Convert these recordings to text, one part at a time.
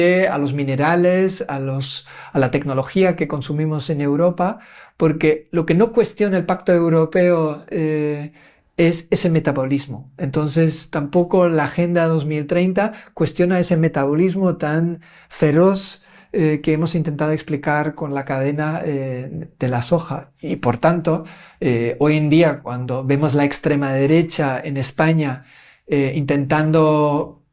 a los minerales, a la tecnología que consumimos en Europa, porque lo que no cuestiona el Pacto Europeo es ese metabolismo. Entonces, tampoco la Agenda 2030 cuestiona ese metabolismo tan feroz que hemos intentado explicar con la cadena de la soja. Y por tanto, hoy en día, cuando vemos la extrema derecha en España intentando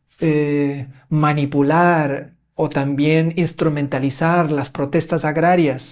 manipular o también instrumentalizar las protestas agrarias,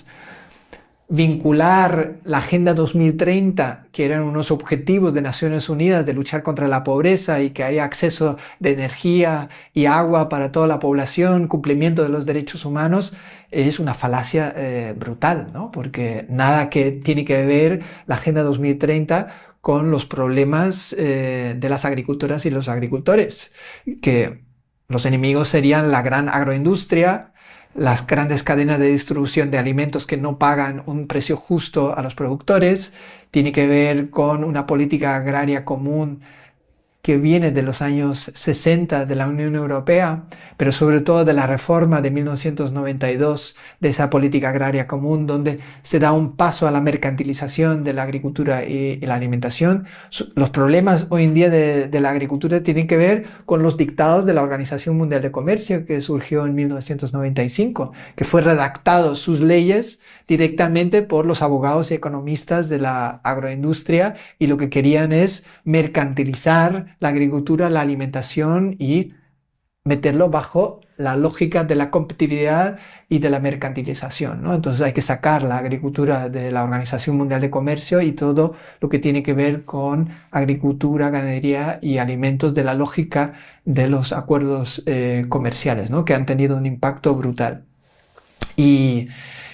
vincular la Agenda 2030, que eran unos objetivos de Naciones Unidas de luchar contra la pobreza y que haya acceso de energía y agua para toda la población, cumplimiento de los derechos humanos, es una falacia brutal, ¿no? Porque nada que tiene que ver la Agenda 2030 con los problemas de las agricultoras y los agricultores, que los enemigos serían la gran agroindustria, las grandes cadenas de distribución de alimentos que no pagan un precio justo a los productores, tiene que ver con una política agraria común que viene de los años 60 de la Unión Europea, pero sobre todo de la reforma de 1992 de esa política agraria común, donde se da un paso a la mercantilización de la agricultura y la alimentación. Los problemas hoy en día de la agricultura tienen que ver con los dictados de la Organización Mundial de Comercio, que surgió en 1995, que fue redactado sus leyes directamente por los abogados y economistas de la agroindustria, y lo que querían es mercantilizar la agricultura, la alimentación y meterlo bajo la lógica de la competitividad y de la mercantilización, ¿no? Entonces hay que sacar la agricultura de la Organización Mundial de Comercio y todo lo que tiene que ver con agricultura, ganadería y alimentos de la lógica de los acuerdos comerciales, ¿no? Que han tenido un impacto brutal. Y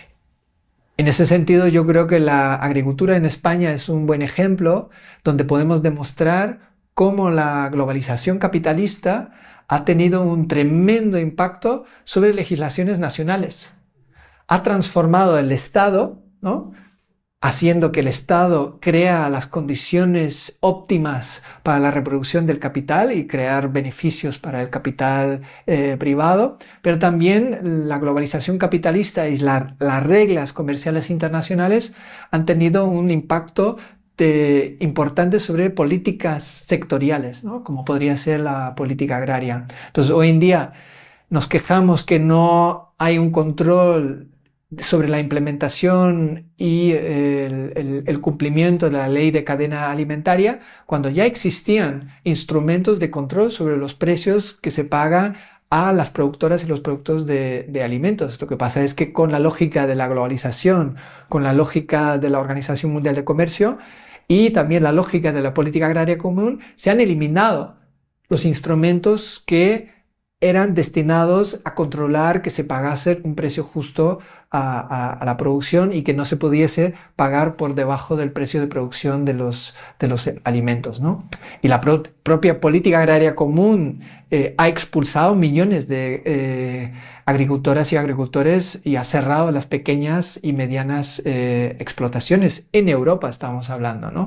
en ese sentido, yo creo que la agricultura en España es un buen ejemplo donde podemos demostrar cómo la globalización capitalista ha tenido un tremendo impacto sobre legislaciones nacionales. Ha transformado el Estado, ¿no?, haciendo que el Estado crea las condiciones óptimas para la reproducción del capital y crear beneficios para el capital privado, pero también la globalización capitalista y las reglas comerciales internacionales han tenido un impacto importante sobre políticas sectoriales, ¿no?, como podría ser la política agraria. Entonces, hoy en día nos quejamos que no hay un control sobre la implementación y el cumplimiento de la ley de cadena alimentaria, cuando ya existían instrumentos de control sobre los precios que se pagan a las productoras y los productos de alimentos. Lo que pasa es que con la lógica de la globalización, con la lógica de la Organización Mundial de Comercio y también la lógica de la política agraria común, se han eliminado los instrumentos que eran destinados a controlar que se pagase un precio justo a la producción y que no se pudiese pagar por debajo del precio de producción de los alimentos, ¿no? Y la propia política agraria común ha expulsado millones de agricultoras y agricultores y ha cerrado las pequeñas y medianas explotaciones. En Europa estamos hablando, ¿no?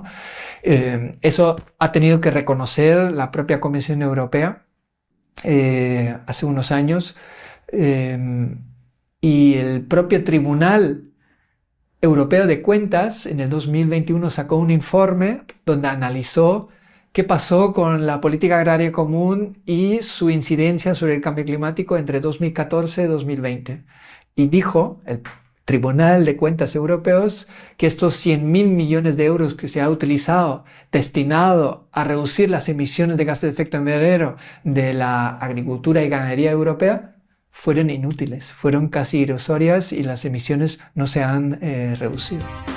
Eso ha tenido que reconocer la propia Comisión Europea hace unos años, y el propio Tribunal Europeo de Cuentas en el 2021 sacó un informe donde analizó qué pasó con la política agraria común y su incidencia sobre el cambio climático entre 2014 y 2020. Y dijo el Tribunal de Cuentas Europeos que estos 100.000 millones de euros que se ha utilizado destinado a reducir las emisiones de gases de efecto invernadero de la agricultura y ganadería europea fueron inútiles, fueron casi irrisorias y las emisiones no se han reducido.